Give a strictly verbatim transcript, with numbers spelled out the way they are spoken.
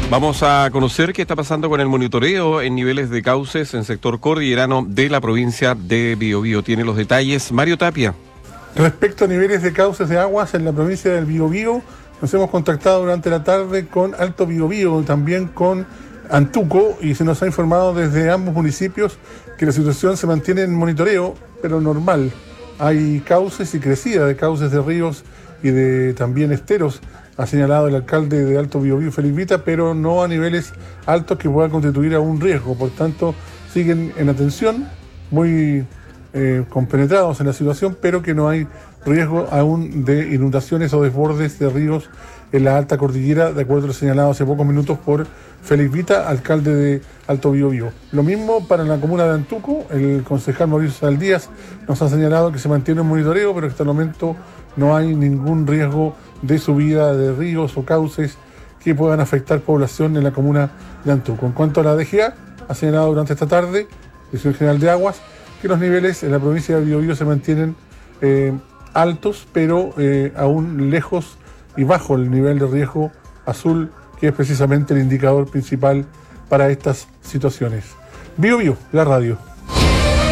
Vamos a conocer qué está pasando con el monitoreo en niveles de cauces en sector cordillerano de la provincia de Biobío. Tiene los detalles Mario Tapia. Respecto a niveles de cauces de aguas en la provincia del Biobío, nos hemos contactado durante la tarde con Alto Biobío, también con Antuco, y se nos ha informado desde ambos municipios que la situación se mantiene en monitoreo, pero normal. Hay cauces y crecida de cauces de ríos y de también esteros, ha señalado el alcalde de Alto Biobío, Félix Vita, pero no a niveles altos que puedan constituir a un riesgo. Por tanto, siguen en atención, muy eh, compenetrados en la situación, pero que no hay riesgo aún de inundaciones o desbordes de ríos en la alta cordillera, de acuerdo a lo señalado hace pocos minutos por Félix Vita, alcalde de Alto Biobío. Lo mismo para la comuna de Antuco, el concejal Mauricio Saldías nos ha señalado que se mantiene un monitoreo, pero que hasta el momento no hay ningún riesgo de subida de ríos o cauces que puedan afectar población en la comuna de Antuco. En cuanto a la D G A, ha señalado durante esta tarde, Dirección General de Aguas, que los niveles en la provincia de Biobío se mantienen eh, altos, pero eh, aún lejos y bajo el nivel de riesgo azul, que es precisamente el indicador principal para estas situaciones. Biobío, la radio.